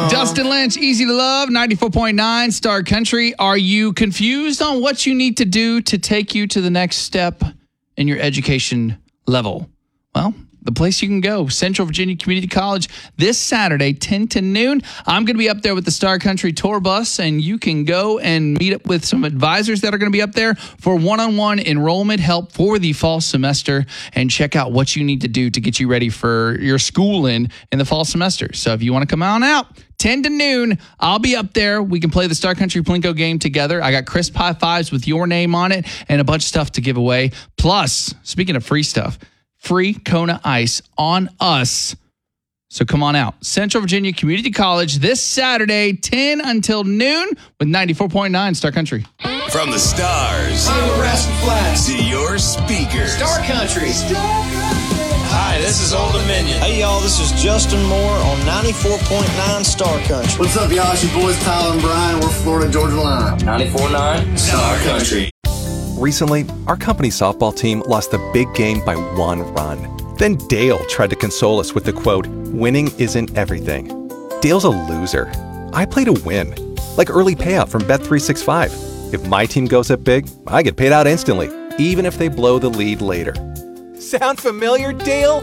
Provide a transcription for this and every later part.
Dustin Lynch, Easy to Love, 94.9 Star Country. Are you confused on what you need to do to take you to the next step in your education level? Well, the place you can go, Central Virginia Community College, this Saturday, 10 to noon. I'm going to be up there with the Star Country tour bus, and you can go and meet up with some advisors that are going to be up there for one-on-one enrollment help for the fall semester and check out what you need to do to get you ready for your schooling in the fall semester. So if you want to come on out, 10 to noon, I'll be up there. We can play the Star Country Plinko game together. I got crisp high fives with your name on it and a bunch of stuff to give away. Plus, speaking of free stuff, free Kona Ice on us. So come on out. Central Virginia Community College this Saturday, 10 until noon with 94.9 Star Country. From the stars to your speakers. Star Country. Hi, this is Old Dominion. Hey, y'all, this is Justin Moore on 94.9 Star Country. What's up, y'all? It's your boys, Tyler and Brian. We're Florida Georgia Line. 94.9 Star Country. Recently, our company softball team lost the big game by 1 run. Then Dale tried to console us with the quote, "Winning isn't everything." Dale's a loser. I play to win. Like early payout from Bet365. If my team goes up big, I get paid out instantly, even if they blow the lead later. Sound familiar, Dale?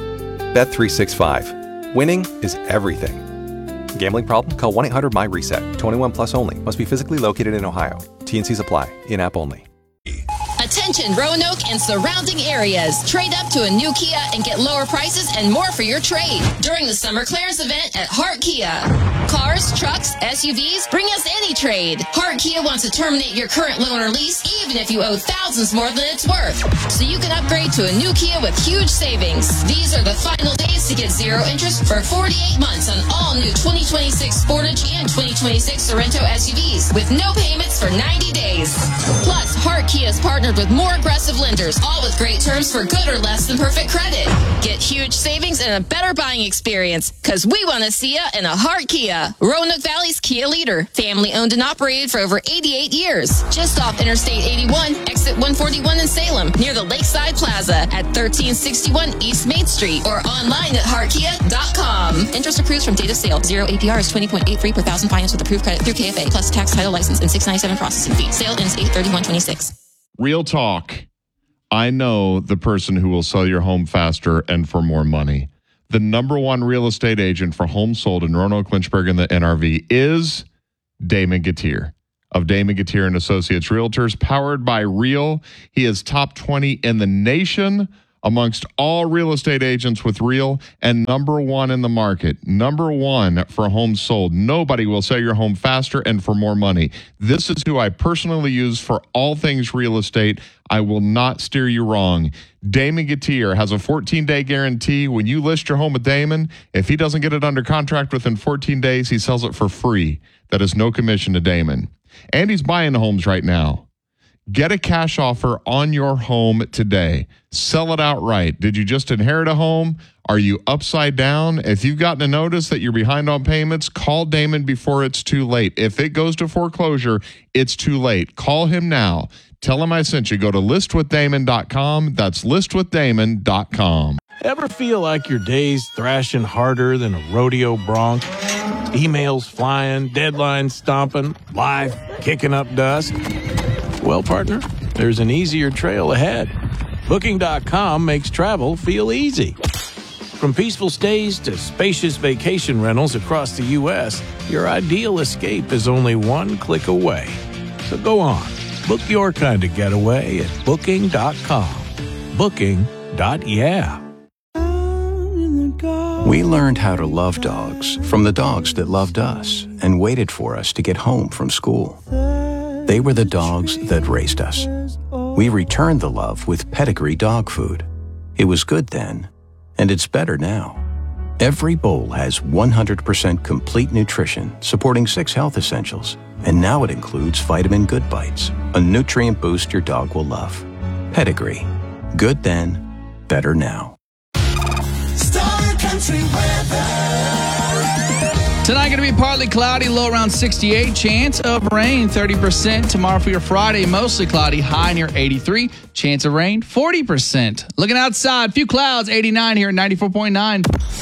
Bet365. Winning is everything. Gambling problem? Call 1-800-MY-RESET. 21 plus only. Must be physically located in Ohio. T&Cs apply. In-app only. Attention Roanoke and surrounding areas. Trade up to a new Kia and get lower prices and more for your trade during the summer clearance event at Hart Kia. Cars, trucks, SUVs, bring us any trade. Hart Kia wants to terminate your current loan or lease even if you owe thousands more than it's worth. So you can upgrade to a new Kia with huge savings. These are the final days to get zero interest for 48 months on all new 2026 Sportage and 2026 Sorento SUVs with no payments for 90 days. Plus, Hart Kia is partnered with more aggressive lenders, all with great terms for good or less than perfect credit. Get huge savings and a better buying experience, because we want to see you in a Hart Kia. Roanoke Valley's Kia leader, family owned and operated for over 88 years. Just off Interstate 81, exit 141 in Salem, near the Lakeside Plaza at 1361 East Main Street, or online at heartkia.com. Interest accrues from date of sale. Zero APR is 20.83 per thousand finance with approved credit through KFA, plus tax, title, license, and $697 processing fee. Sale ends 8/31/26. Real talk. I know the person who will sell your home faster and for more money. The number one real estate agent for homes sold in Roanoke, Lynchburg, and the NRV is Damon Gatier of Damon Gatier and Associates Realtors, powered by Real. He is top 20 in the nation amongst all real estate agents with Real, and number one in the market. Number one for homes sold. Nobody will sell your home faster and for more money. This is who I personally use for all things real estate. I will not steer you wrong. Damon Gatier has a 14-day guarantee. When you list your home with Damon, if he doesn't get it under contract within 14 days, he sells it for free. That is no commission to Damon. And he's buying the homes right now. Get a cash offer on your home today. Sell it outright. Did you just inherit a home? Are you upside down? If you've gotten a notice that you're behind on payments, call Damon before it's too late. If it goes to foreclosure, it's too late. Call him now. Tell him I sent you. Go to listwithdamon.com. That's listwithdamon.com. Ever feel like your day's thrashing harder than a rodeo bronc? Emails flying, deadlines stomping, life kicking up dust? Well, partner, there's an easier trail ahead. Booking.com makes travel feel easy. From peaceful stays to spacious vacation rentals across the U.S., your ideal escape is only one click away. So go on, book your kind of getaway at Booking.com. Booking.yeah. We learned how to love dogs from the dogs that loved us and waited for us to get home from school. They were the dogs that raised us. We returned the love with Pedigree dog food. It was good then, and it's better now. Every bowl has 100% complete nutrition, supporting 6 health essentials. And now it includes Vitamin Good Bites, a nutrient boost your dog will love. Pedigree. Good then, better now. Star Country weather. Tonight going to be partly cloudy, low around 68. Chance of rain, 30%. Tomorrow for your Friday, mostly cloudy, high near 83. Chance of rain, 40%. Looking outside, few clouds, 89 here at 94.9.